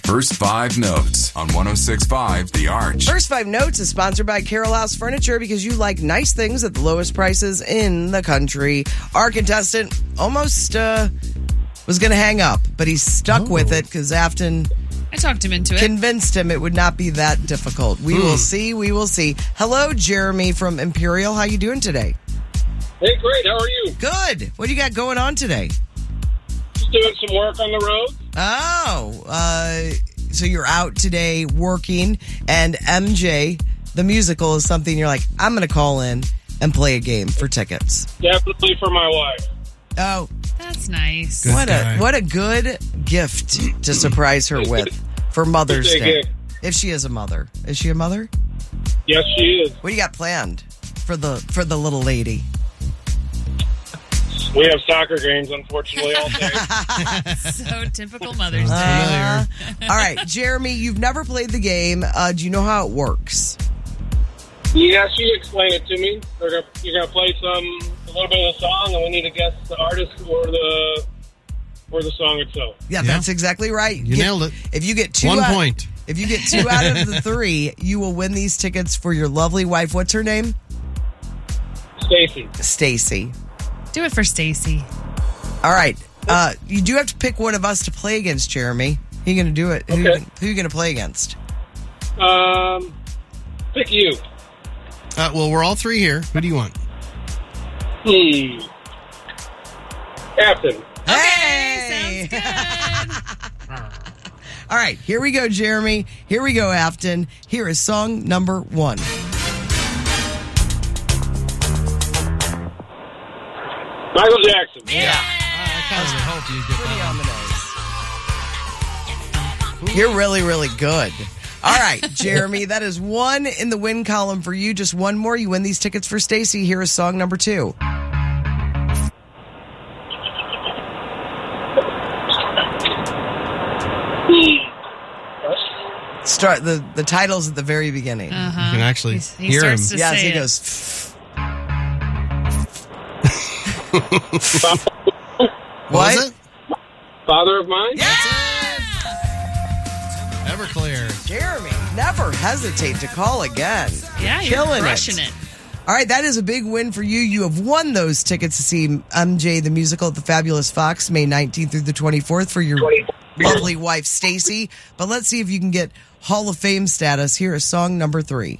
First Five Notes on 106.5 The Arch. First Five Notes is sponsored by Carroll House Furniture because you like nice things at the lowest prices in the country. Our contestant almost was going to hang up, but he stuck with it because Afton... I talked him into it. Convinced him it would not be that difficult. We will see. We will see. Hello, Jeremy from Imperial. How you doing today? Hey, great. How are you? Good. What do you got going on today? Just doing some work on the road. Oh, so you're out today working, and MJ, the musical, is something you're like, I'm going to call in and play a game for tickets. Definitely for my wife. Oh, that's nice. What a good gift to surprise her with for Mother's Day. If she is a mother. Is she a mother? Yes, she is. What do you got planned for the little lady? We have soccer games, unfortunately, all day. So typical Mother's Day. All right, Jeremy, you've never played the game. Do you know how it works? Yeah, she explained it to me. You're gonna play a little bit of the song, and we need to guess the artist or the song itself. Yeah, that's exactly right. You nailed it. If you get 2 1 point. If you get 2 out of the 3, you will win these tickets for your lovely wife. What's her name? Stacy. Stacy. Do it for Stacy. All right. You do have to pick one of us to play against, Jeremy. Who are you going to do it? Okay. Who are you going to play against? Pick you. Well, we're all 3 here. Who do you want? Captain. Hey! Sounds good. All right, here we go, Jeremy. Here we go, Afton. Here is song number 1. Michael Jackson. Yeah. I kind of hope you get Pretty that on the nose. You're really, really good. All right, Jeremy, that is 1 in the win column for you. Just 1 more. You win these tickets for Stacy. Here is song number 2. Start the title's at the very beginning. You can actually He hear him. starts to Yes, say he it. goes. What was it? Father of Mine. Everclear. Jeremy, never hesitate to call again. Yeah, you're killing crushing it. All right, that is a big win for you. You have won those tickets to see MJ the musical at the Fabulous Fox, May 19th through the 24th for your lovely wife, Stacy. But let's see if you can get Hall of Fame status. Here is song number 3.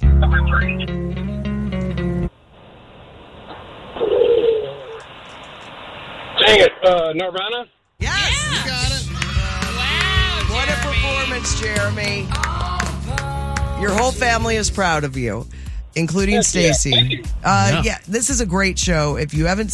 Dang it. Nirvana. Yes! You got it. Wow, What a Jeremy. performance, Jeremy. Your whole family is proud of you, including Yes, yeah. Stacy. Thank you. Yeah, this is a great show. If you haven't